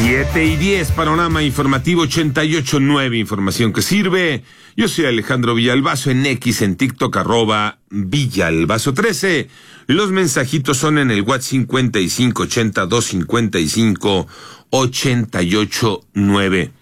7:10, panorama informativo 88.9, información que sirve. Yo soy Alejandro Villalbazo, en X, en TikTok, @Villalbazo13. Los mensajitos son en el WhatsApp 5580-255-889.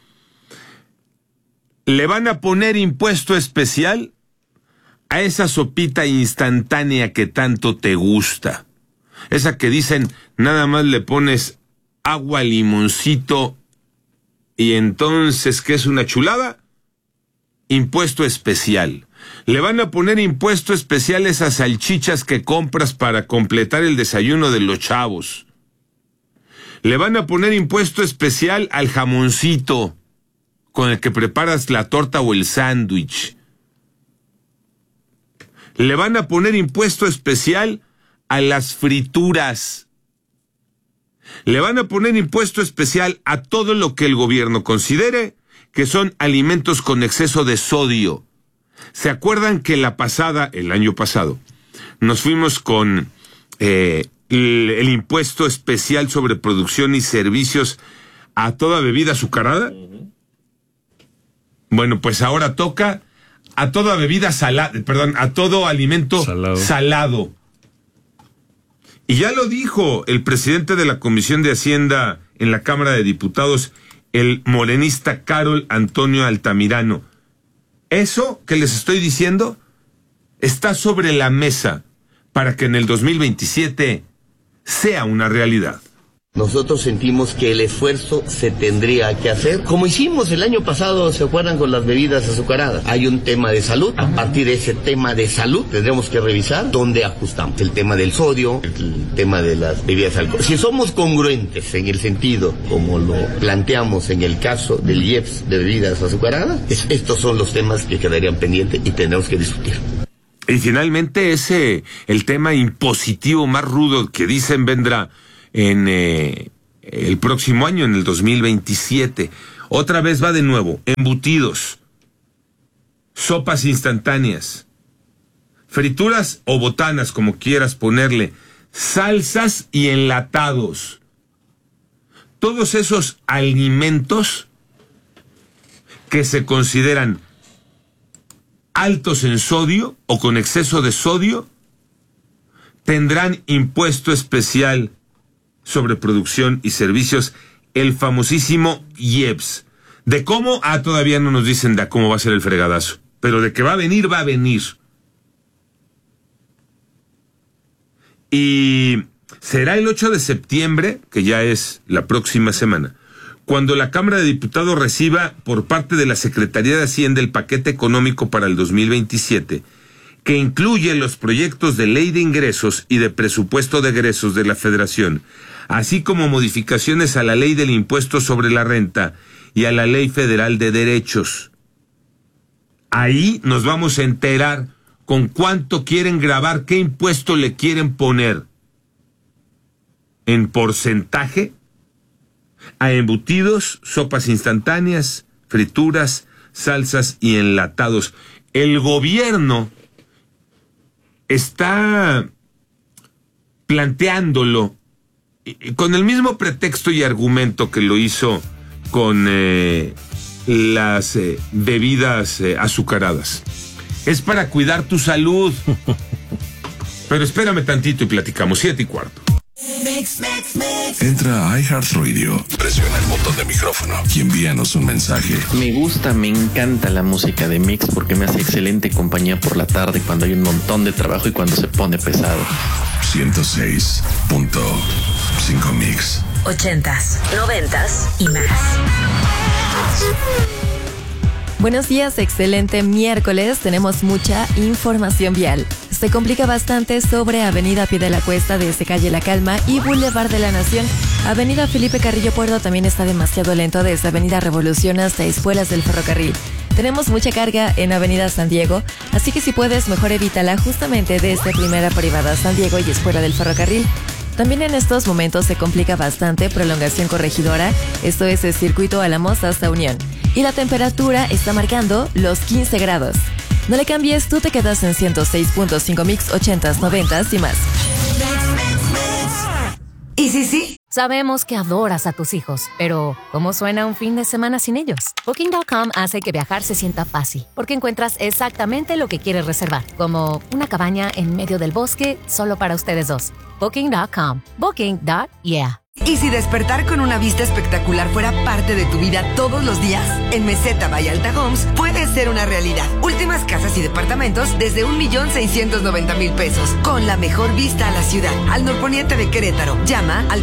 ¿Le van a poner impuesto especial a esa sopita instantánea que tanto te gusta? Esa que dicen, nada más le pones agua, limoncito, y entonces, ¿qué es una chulada? Impuesto especial. Le van a poner impuesto especial a esas salchichas que compras para completar el desayuno de los chavos. Le van a poner impuesto especial al jamoncito con el que preparas la torta o el sándwich. Le van a poner impuesto especial a las frituras. Le van a poner impuesto especial a todo lo que el gobierno considere que son alimentos con exceso de sodio. ¿Se acuerdan que el año pasado, nos fuimos con el impuesto especial sobre producción y servicios a toda bebida azucarada? Bueno, pues ahora toca a toda bebida a todo alimento salado. Y ya lo dijo el presidente de la Comisión de Hacienda en la Cámara de Diputados, el morenista Carol Antonio Altamirano. Eso que les estoy diciendo está sobre la mesa para que en el 2027 sea una realidad. Nosotros sentimos que el esfuerzo se tendría que hacer, como hicimos el año pasado, ¿se acuerdan? Con las bebidas azucaradas. Hay un tema de salud. A partir de ese tema de salud, tendremos que revisar dónde ajustamos. El tema del sodio, el tema de las bebidas alcohólicas. Si somos congruentes en el sentido, como lo planteamos en el caso del IEPS de bebidas azucaradas, estos son los temas que quedarían pendientes y tendremos que discutir. Y finalmente el tema impositivo más rudo que dicen vendrá en el próximo año, en el 2027. Otra vez va de nuevo, embutidos, sopas instantáneas, frituras o botanas, como quieras ponerle, salsas y enlatados. Todos esos alimentos que se consideran altos en sodio o con exceso de sodio tendrán impuesto especial sobre producción y servicios, el famosísimo IEPS. ¿De cómo? Todavía no nos dicen de cómo va a ser el fregadazo, pero de que va a venir, va a venir. Y será el 8 de septiembre, que ya es la próxima semana, cuando la Cámara de Diputados reciba por parte de la Secretaría de Hacienda el paquete económico para el 2027, que incluye los proyectos de ley de ingresos y de presupuesto de egresos de la Federación, así como modificaciones a la ley del impuesto sobre la renta y a la ley federal de derechos. Ahí nos vamos a enterar con cuánto quieren gravar, qué impuesto le quieren poner en porcentaje a embutidos, sopas instantáneas, frituras, salsas y enlatados. El gobierno está planteándolo con el mismo pretexto y argumento que lo hizo con las bebidas azucaradas. Es para cuidar tu salud. Pero espérame tantito y platicamos. 7:15. Entra a iHeartRadio, presiona el botón de micrófono y envíanos un mensaje. Me encanta la música de Mix porque me hace excelente compañía por la tarde cuando hay un montón de trabajo y cuando se pone pesado. 106.5 Mix. 80s, 90s y más. Buenos días, excelente miércoles. Tenemos mucha información vial. Se complica bastante sobre Avenida Pie de la Cuesta desde Calle La Calma y Boulevard de la Nación. Avenida Felipe Carrillo Puerto también está demasiado lento desde Avenida Revolución hasta Espuelas del Ferrocarril. Tenemos mucha carga en Avenida San Diego, así que si puedes, mejor evítala justamente desde Primera Privada San Diego y Espuela del Ferrocarril. También en estos momentos se complica bastante Prolongación Corregidora, esto es el Circuito Álamos hasta Unión. Y la temperatura está marcando los 15 grados. No le cambies, tú te quedas en 106.5 Mix, 80s, 90s y más. Y sí, Sabemos que adoras a tus hijos, pero ¿cómo suena un fin de semana sin ellos? Booking.com hace que viajar se sienta fácil, porque encuentras exactamente lo que quieres reservar, como una cabaña en medio del bosque solo para ustedes dos. Booking.com. Booking.yeah. ¿Y si despertar con una vista espectacular fuera parte de tu vida todos los días? En Meseta by Alta Homes puede ser una realidad. Últimas casas y departamentos desde 1,690,000 pesos, con la mejor vista a la ciudad, al norponiente de Querétaro. Llama al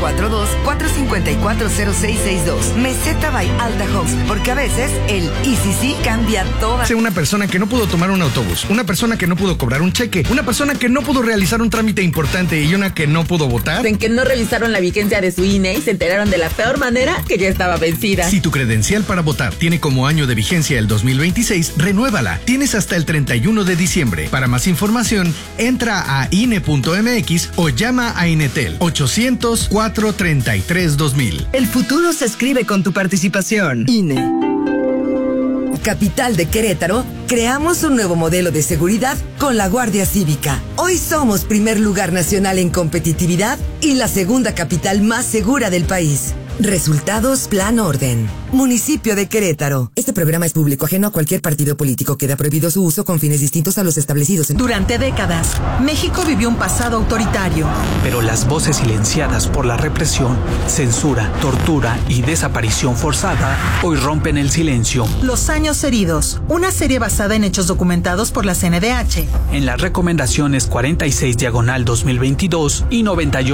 442-454-0662. Meseta by Alta Homes, porque a veces el y si sí cambia toda. Una persona que no pudo tomar un autobús, una persona que no pudo cobrar un cheque, una persona que no pudo realizar un trámite importante y una que no pudo votar. En que no revisaron la vigencia de su INE y se enteraron de la peor manera que ya estaba vencida. Si tu credencial para votar tiene como año de vigencia el 2026, renuévala. Tienes hasta el 31 de diciembre. Para más información, entra a INE.mx o llama a Inetel 800-433-2000. El futuro se escribe con tu participación. INE. Capital de Querétaro, creamos un nuevo modelo de seguridad con la Guardia Cívica. Hoy somos primer lugar nacional en competitividad y la segunda capital más segura del país. Resultados Plan Orden. Municipio de Querétaro. Este programa es público, ajeno a cualquier partido político. Queda prohibido su uso con fines distintos a los establecidos en... Durante décadas, México vivió un pasado autoritario. Pero las voces silenciadas por la represión, censura, tortura y desaparición forzada hoy rompen el silencio. Los años heridos, una serie basada en hechos documentados por la CNDH. En las recomendaciones 46/2022 y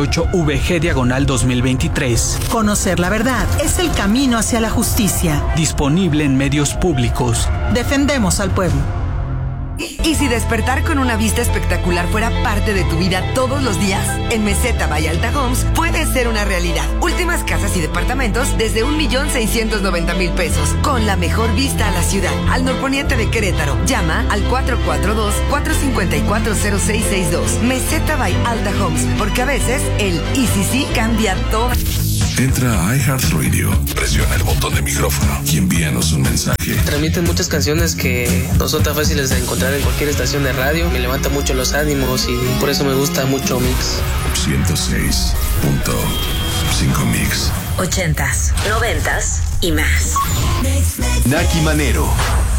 98/VG/2023. Conocer la verdad es el camino hacia la justicia. Disponible en medios públicos. Defendemos al pueblo. ¿Y si despertar con una vista espectacular fuera parte de tu vida todos los días? En Meseta by Alta Homes puede ser una realidad. Últimas casas y departamentos desde 1,690,000 pesos, con la mejor vista a la ciudad, al norponiente de Querétaro. Llama al 442-454-0662. Meseta by Alta Homes, porque a veces el y si sí cambia todo. Entra a iHeartRadio, presiona el botón de micrófono y envíanos un mensaje. Transmiten muchas canciones que no son tan fáciles de encontrar en cualquier estación de radio. Me levanta mucho los ánimos y por eso me gusta mucho Mix. 106.5 Mix. 80s, 90s y más. Naki Manero,